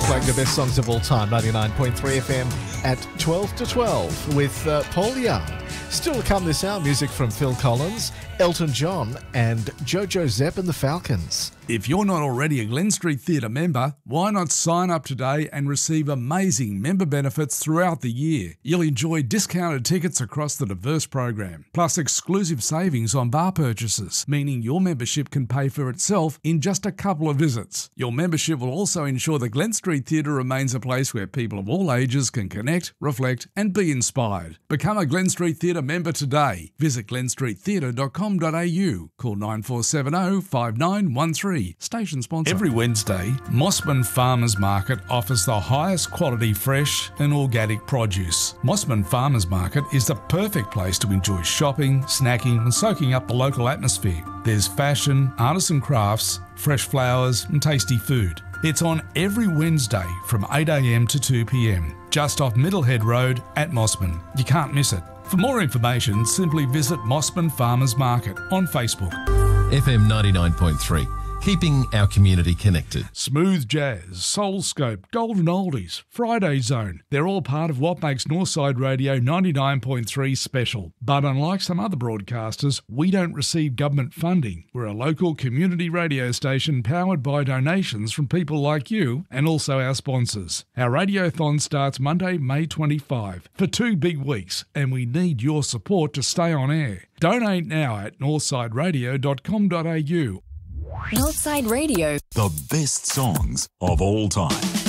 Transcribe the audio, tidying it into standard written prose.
playing the best songs of all time, 99.3 FM at 12 to 12 with Paul Young. Still to come this hour, music from Phil Collins, Elton John and Jojo Zepp and the Falcons. If you're not already a Glen Street Theatre member, why not sign up today and receive amazing member benefits throughout the year? You'll enjoy discounted tickets across the diverse program, plus exclusive savings on bar purchases, meaning your membership can pay for itself in just a couple of visits. Your membership will also ensure the Glen Street Theatre remains a place where people of all ages can connect, reflect and be inspired. Become a Glen Street Theatre member today. Visit glenstreettheatre.com.au. Call 9470 5913. Station sponsor. Every Wednesday, Mossman Farmers Market offers the highest quality fresh and organic produce. Mossman Farmers Market is the perfect place to enjoy shopping, snacking and soaking up the local atmosphere. There's fashion, artisan crafts, fresh flowers and tasty food. It's on every Wednesday from 8 a.m. to 2 p.m, just off Middlehead Road at Mossman. You can't miss it. For more information, simply visit Mossman Farmers Market on Facebook. FM 99.3. Keeping our community connected. Smooth Jazz, Soulscope, Golden Oldies, Friday Zone. They're all part of what makes Northside Radio 99.3 special. But unlike some other broadcasters, we don't receive government funding. We're a local community radio station powered by donations from people like you and also our sponsors. Our radiothon starts Monday, May 25 for 2 big weeks and we need your support to stay on air. Donate now at northsideradio.com.au. Northside Radio. The best songs of all time.